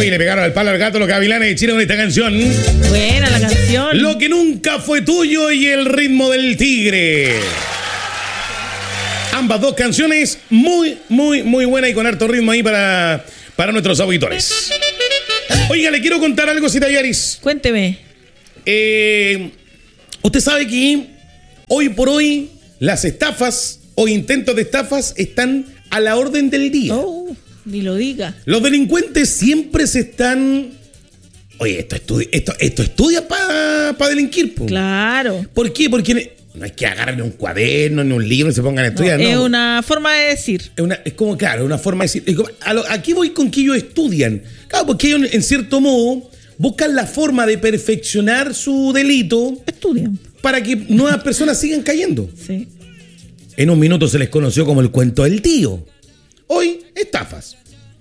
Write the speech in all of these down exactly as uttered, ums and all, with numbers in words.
Oye, le pegaron al palo al gato los Gavilanes de Chile con esta canción. Buena la canción. Lo que nunca fue tuyo y el ritmo del tigre. Ambas dos canciones muy, muy, muy buenas y con harto ritmo ahí para, para nuestros auditores. Oiga, le quiero contar algo, Cita Yaris. Cuénteme. Eh, usted sabe que hoy por hoy las estafas o intentos de estafas están a la orden del día. Oh, ni lo diga. Los delincuentes siempre se están... Oye, esto, estudi- esto, esto estudia para pa delinquir, po. Claro. ¿Por qué? Porque no es que agarren un cuaderno ni un libro y se pongan a estudiar, No, no. es una forma de decir. Es, una, es como, claro, una forma de decir... es como- a lo- aquí voy con que ellos estudian. Claro, porque ellos, en cierto modo, buscan la forma de perfeccionar su delito Estudian. para que nuevas personas sigan cayendo. Sí. En un minuto se les conoció como el cuento del tío. Hoy, estafas.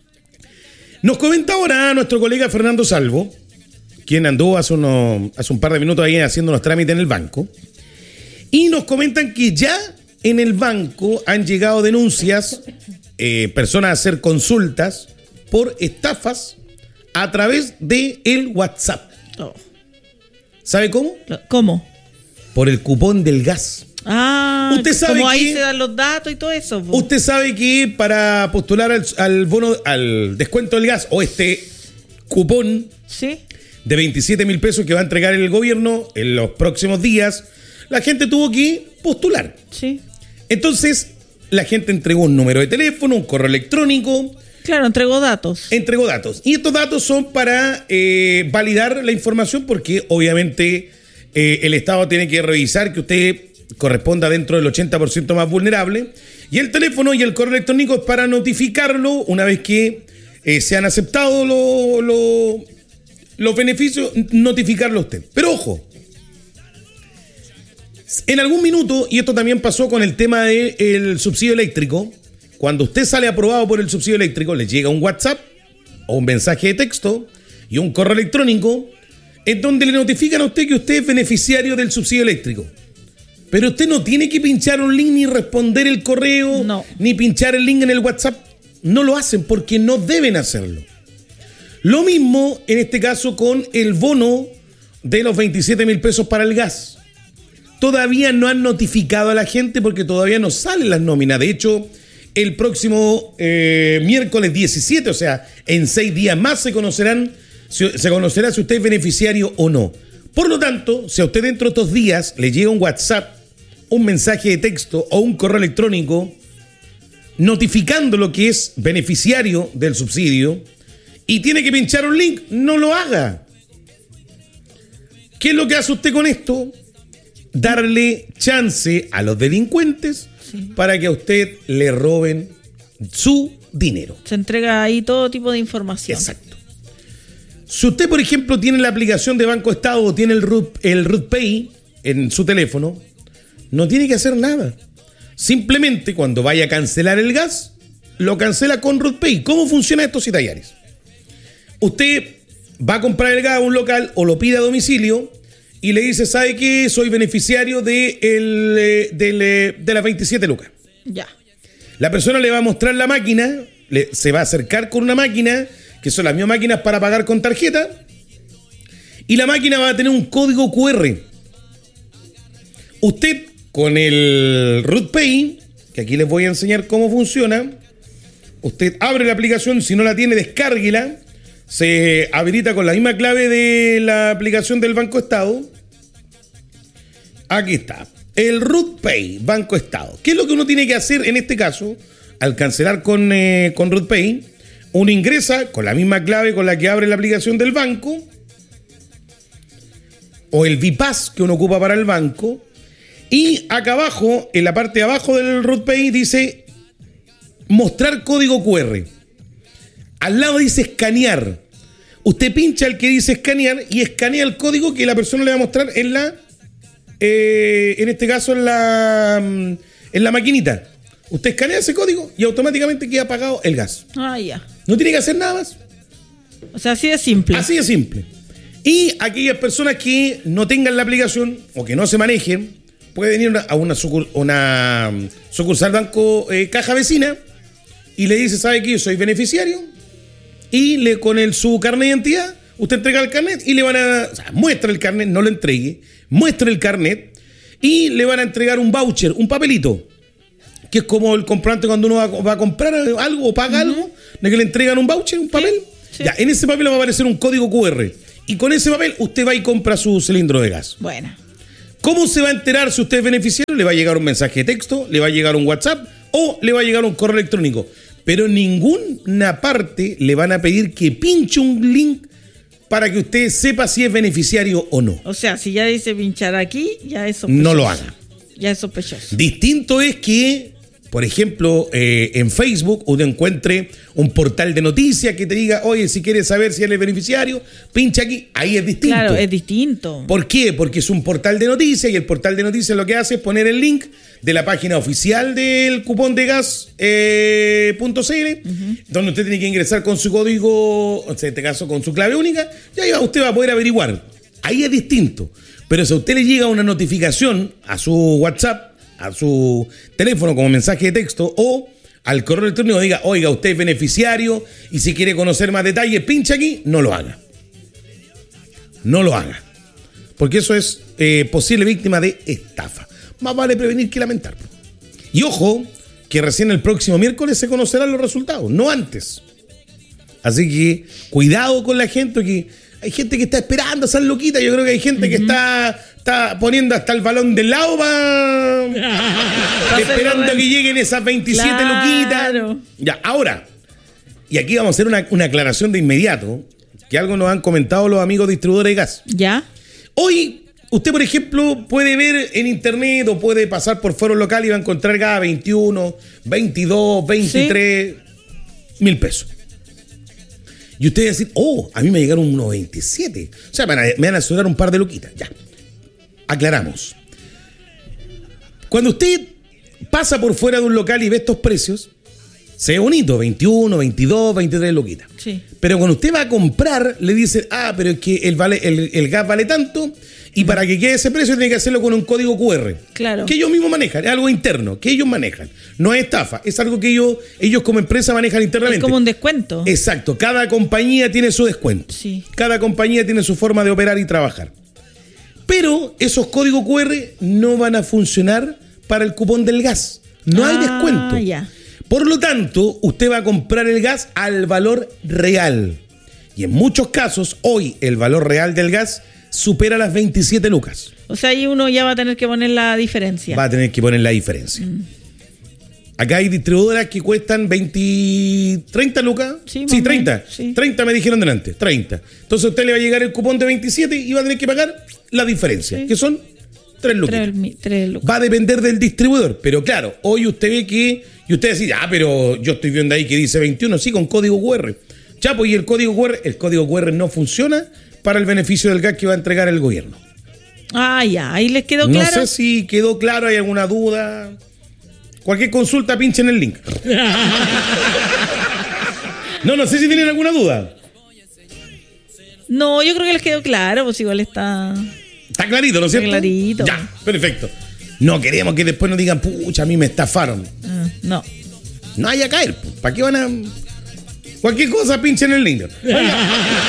Nos comenta ahora nuestro colega Fernando Salvo, quien anduvo hace, unos, hace un par de minutos ahí haciendo unos trámites en el banco. Y nos comentan que ya en el banco han llegado denuncias, eh, personas a hacer consultas por estafas a través de el WhatsApp. Oh. ¿Sabe cómo? ¿Cómo? Por el cupón del gas. Ah, Usted sabe como ahí que- se dan los datos y todo eso. po. Usted sabe que para postular al, al bono, al descuento del gas o este cupón Sí. de veintisiete mil pesos que va a entregar el gobierno en los próximos días, la gente tuvo que postular. Sí. Entonces, la gente entregó un número de teléfono, un correo electrónico, Claro, entregó datos. entregó datos. Y estos datos son para eh, validar la información porque obviamente eh, el Estado tiene que revisar que usted corresponda dentro del ochenta por ciento más vulnerable. Y el teléfono y el correo electrónico es para notificarlo una vez que eh, se han aceptado lo- lo- los beneficios, notificarlo a usted. Pero ojo, en algún minuto, y esto también pasó con el tema del subsidio eléctrico, cuando usted sale aprobado por el subsidio eléctrico, le llega un WhatsApp o un mensaje de texto y un correo electrónico en donde le notifican a usted que usted es beneficiario del subsidio eléctrico. Pero usted no tiene que pinchar un link ni responder el correo, No. ni pinchar el link en el WhatsApp. No lo hacen porque no deben hacerlo. Lo mismo en este caso con el bono de los veintisiete mil pesos para el gas. Todavía no han notificado a la gente porque todavía no salen las nóminas. De hecho, el próximo eh, miércoles diecisiete, o sea, en seis días más se conocerán, se, se conocerá si usted es beneficiario o no. Por lo tanto, si a usted dentro de estos días le llega un WhatsApp, un mensaje de texto o un correo electrónico notificando lo que es beneficiario del subsidio y tiene que pinchar un link, no lo haga. ¿Qué es lo que hace usted con esto? Darle chance a los delincuentes Sí. para que a usted le roben su dinero. Se entrega ahí todo tipo de información. Exacto. Si usted, por ejemplo, tiene la aplicación de Banco Estado o tiene el RUT, el RUTPay en su teléfono, no tiene que hacer nada. Simplemente cuando vaya a cancelar el gas, lo cancela con RUTPay. ¿Cómo funciona esto, Cita Yaris? Usted va a comprar el gas a un local o lo pide a domicilio y le dice, ¿sabe qué? Soy beneficiario de, el, eh, del, eh, de las veintisiete lucas. Ya. La persona le va a mostrar la máquina, le, se va a acercar con una máquina, que son las mismas máquinas para pagar con tarjeta, y la máquina va a tener un código cu erre. Usted, con el RUTPay, que aquí les voy a enseñar cómo funciona, usted abre la aplicación, si no la tiene, descárguela, se habilita con la misma clave de la aplicación del Banco Estado. Aquí está. El RUTPay, Banco Estado. ¿Qué es lo que uno tiene que hacer en este caso? Al cancelar con, eh, con RUTPay, uno ingresa con la misma clave con la que abre la aplicación del banco, o el VIPAS que uno ocupa para el banco, y acá abajo, en la parte de abajo del RUTPay, dice mostrar código cu erre. Al lado dice escanear. Usted pincha el que dice escanear y escanea el código que la persona le va a mostrar en la, eh, en este caso en la, en la maquinita. Usted escanea ese código y automáticamente queda apagado el gas. Ah, ya. No tiene que hacer nada más. O sea, así de simple. Así de simple. Y aquellas personas que no tengan la aplicación o que no se manejen, pueden ir a una, sucur- una sucursal banco eh, caja vecina y le dice, ¿sabe qué? Yo soy beneficiario y le con el, su carnet de identidad, usted entrega el carnet y le van a... O sea, muestra el carnet, no lo entregue, muestra el carnet y le van a entregar un voucher, un papelito, que es como el comprante cuando uno va, va a comprar algo o paga uh-huh. algo, de que le entregan un voucher, un papel. Sí, sí. Ya, en ese papel va a aparecer un código cu erre y con ese papel usted va y compra su cilindro de gas. Bueno. ¿Cómo se va a enterar si usted es beneficiario? Le va a llegar un mensaje de texto, le va a llegar un WhatsApp o le va a llegar un correo electrónico. Pero en ninguna parte le van a pedir que pinche un link para que usted sepa si es beneficiario o no. O sea, si ya dice pinchar aquí, ya es sospechoso. No lo haga. Ya es sospechoso. Distinto es que, por ejemplo, eh, en Facebook usted encuentre un portal de noticias que te diga, oye, si quieres saber si eres beneficiario, pincha aquí. Ahí es distinto. Claro, es distinto. ¿Por qué? Porque es un portal de noticias y el portal de noticias lo que hace es poner el link de la página oficial del cupón de gas eh, punto cl, uh-huh. donde usted tiene que ingresar con su código, en este caso con su clave única, y ahí usted va a poder averiguar. Ahí es distinto. Pero si a usted le llega una notificación a su WhatsApp, a su teléfono como mensaje de texto o al correo electrónico diga, oiga, usted es beneficiario y si quiere conocer más detalles, pincha aquí, no lo haga. No lo haga. Porque eso es eh, posible víctima de estafa. Más vale prevenir que lamentar. Y ojo, que recién el próximo miércoles se conocerán los resultados, no antes. Así que cuidado con la gente, que hay gente que está esperando a esas loquitas. Yo creo que hay gente uh-huh. que está, está poniendo hasta el balón del lado para... esperando a que lleguen esas veintisiete claro. loquitas. Ya, ahora, y aquí vamos a hacer una, una aclaración de inmediato, que algo nos han comentado los amigos distribuidores de gas. Ya. Hoy, usted, por ejemplo, puede ver en internet o puede pasar por foros locales y va a encontrar gas a veintiuno, veintidós, veintitrés ¿Sí? mil pesos. Y usted va a decir, oh, a mí me llegaron unos veintisiete. O sea, me van a, me van a sobrar un par de loquitas. Ya. Aclaramos. Cuando usted pasa por fuera de un local y ve estos precios, se ve bonito, veintiuno, veintidós, veintitrés loquitas. Sí. Pero cuando usted va a comprar, le dice, ah, pero es que el, vale, el, el gas vale tanto y para que quede ese precio tiene que hacerlo con un código cu erre. Claro. Que ellos mismos manejan, es algo interno, que ellos manejan. No es estafa, es algo que ellos, ellos como empresa manejan internamente. Es como un descuento. Exacto, cada compañía tiene su descuento. Sí. Cada compañía tiene su forma de operar y trabajar. Pero esos códigos cu erre no van a funcionar para el cupón del gas. No ah, hay descuento. Ya. Por lo tanto, usted va a comprar el gas al valor real. Y en muchos casos, hoy el valor real del gas supera las veintisiete lucas. O sea, ahí uno ya va a tener que poner la diferencia. Va a tener que poner la diferencia. Mm. Acá hay distribuidoras que cuestan veinte, treinta lucas. Sí, sí treinta. Sí. treinta me dijeron delante, treinta. Entonces a usted le va a llegar el cupón de veintisiete y va a tener que pagar la diferencia, sí. que son tres lucas. Va a depender del distribuidor. Pero claro, hoy usted ve que... Y usted dice, ah, pero yo estoy viendo ahí que dice veintiuno, sí, con código cu erre. Ya, pues, y el código cu erre, el código cu erre no funciona para el beneficio del gas que va a entregar el gobierno. Ah, ya, ahí les quedó claro. No sé si quedó claro, hay alguna duda. Cualquier consulta, pinchen el link. No, no sé si tienen alguna duda. No, yo creo que les quedó claro, pues igual está... Está clarito, ¿no es cierto? Está clarito. Ya, perfecto. No queremos que después nos digan, pucha, a mí me estafaron. Uh, no. No hay a caer. ¿Para qué van a...? Cualquier cosa, pinchen el link. Oiga.